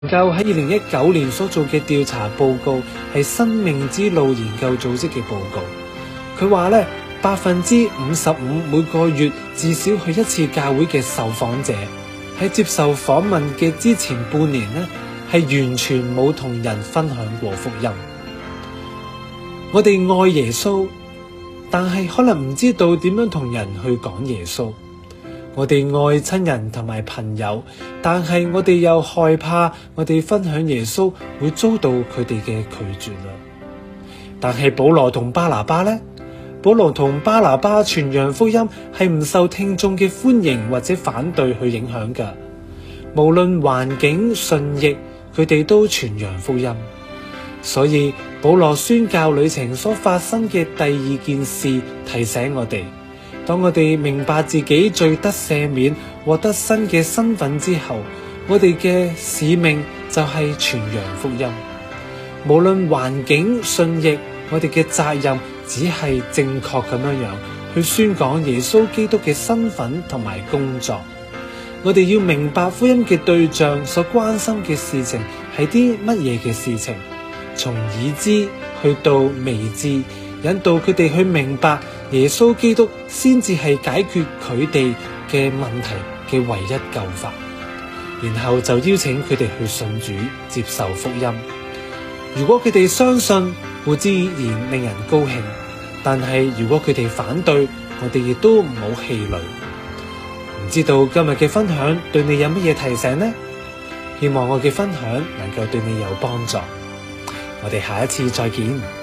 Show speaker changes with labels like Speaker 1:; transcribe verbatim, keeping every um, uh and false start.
Speaker 1: 教喺二零一九年所做嘅調查報告係生命之路研究組織嘅報告，佢話咧百分之五十五每個月至少去一次教會嘅受訪者喺接受訪問嘅之前半年呢，係完全冇同人分享過福音。我哋愛耶穌，但係可能唔知道點樣同人去講耶穌。我哋愛親人同埋朋友，但係我哋又害怕我哋分享耶穌會遭到佢哋嘅拒絕啦。但係保羅同巴拿巴呢？保羅同巴拿巴傳揚福音係唔受聽眾嘅歡迎或者反對去影響㗎。無論環境順逆，佢哋都傳揚福音。所以保羅宣教旅程所發生嘅第二件事提醒我哋，當我哋明白自己罪得赦免，獲得新嘅身份之後，我哋嘅使命就係傳揚福音。無論環境順逆，我哋嘅責任只係正確咁樣樣去宣講耶穌基督嘅身份同埋工作。我哋要明白福音嘅對象所關心嘅事情係啲乜嘢嘅事情，從已知去到未知，引導佢哋去明白耶穌基督先至係解決佢哋嘅問題嘅唯一救法，然後就邀請佢哋去信主，接受福音。如果佢哋相信，固之然令人高興，但係如果佢哋反對，我哋亦都唔好氣餒。唔知道今日嘅分享對你有乜嘢提醒呢？希望我嘅分享能夠對你有幫助。我哋下一次再見。